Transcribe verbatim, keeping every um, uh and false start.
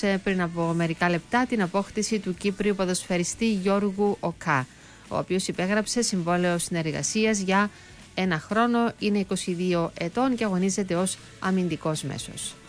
ανακοίνωσε πριν από μερικά λεπτά την απόκτηση του Κύπριου ποδοσφαιριστή Γιώργου Οκά, ο οποίος υπέγραψε συμβόλαιο συνεργασίας για ένα χρόνο, είναι είκοσι δύο ετών και αγωνίζεται ως αμυντικός μέσος.